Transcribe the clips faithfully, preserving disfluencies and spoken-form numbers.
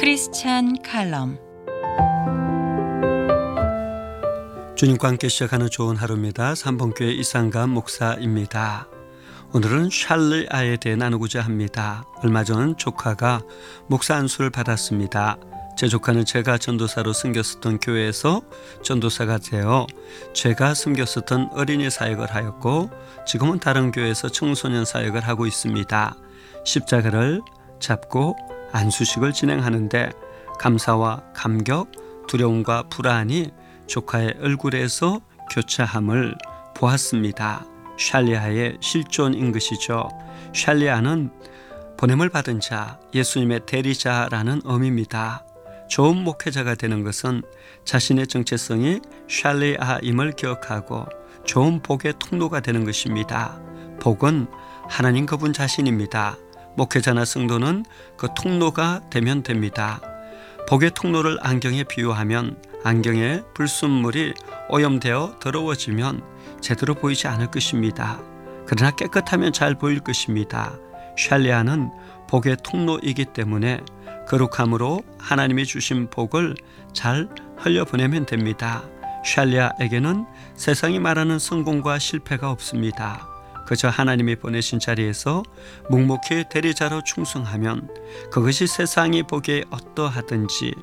크리스찬 칼럼. 주님과 함께 시작하는 좋은 하루입니다. 삼봉교회 이상감 목사입니다. 오늘은 샬리아에 대해 나누고자 합니다. 얼마 전 조카가 목사 안수를 받았습니다. 제 조카는 제가 전도사로 섬겼었던 교회에서 전도사가 되어 제가 섬겼었던 어린이 사역을 하였고 지금은 다른 교회에서 청소년 사역을 하고 있습니다. 십자가를 잡고 안수식을 진행하는데 감사와 감격, 두려움과 불안이 조카의 얼굴에서 교차함을 보았습니다. 샬리아의 실존인 것이죠. 샬리아는 보냄을 받은 자, 예수님의 대리자라는 의미입니다. 좋은 목회자가 되는 것은 자신의 정체성이 샬리아임을 기억하고 좋은 복의 통로가 되는 것입니다. 복은 하나님 그분 자신입니다. 목회자나 성도는 그 통로가 되면 됩니다. 복의 통로를 안경에 비유하면 안경에 불순물이 오염되어 더러워지면 제대로 보이지 않을 것입니다. 그러나 깨끗하면 잘 보일 것입니다. 샬리아는 복의 통로이기 때문에 거룩함으로 하나님이 주신 복을 잘 흘려보내면 됩니다. 샬리아에게는 세상이 말하는 성공과 실패가 없습니다. 그저 하나님이 보내신 자리에서 묵묵히 대리자로 충성하면 그것이 세상이 보기에 어떠하든지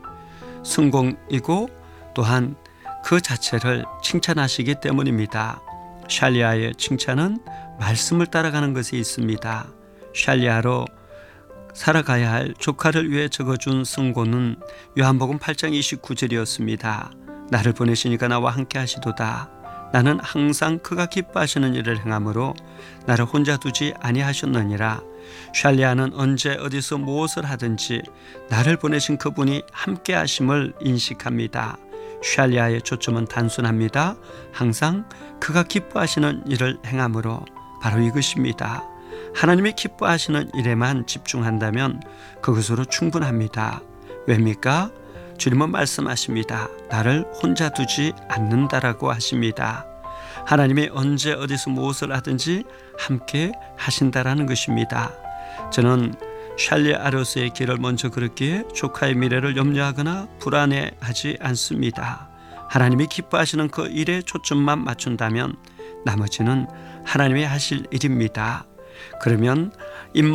성공이고 또한 그 자체를 칭찬하시기 때문입니다. 샬리아의 칭찬은 말씀을 따라가는 것이 있습니다. 샬리아로 살아가야 할 조카를 위해 적어준 성고는 요한복음 팔 장 이십구 절이었습니다. 나를 보내시니까 나와 함께 하시도다. 나는 항상 그가 기뻐하시는 일을 행함으로 나를 혼자 두지 아니하셨느니라. 샬리아는 언제 어디서 무엇을 하든지 나를 보내신 그분이 함께 하심을 인식합니다. 샬리아의 초점은 단순합니다. 항상 그가 기뻐하시는 일을 행함으로 바로 이것입니다. 하나님이 기뻐하시는 일에만 집중한다면 그것으로 충분합니다. 왜입니까? 주님은 말씀하십니다. 나를 혼자 두지 않는다라고 하십니다. 하나님이 언제 어디서 무엇을 하든지 함께 하신다라는 것입니다. 저는 샬리아로서의 길을 먼저 걸었기에 조카의 미래를 염려하거나 불안해하지 않습니다. 하나님이 기뻐하시는 그 일에 초점만 맞춘다면 나머지는 하나님이 하실 일입니다. 그러면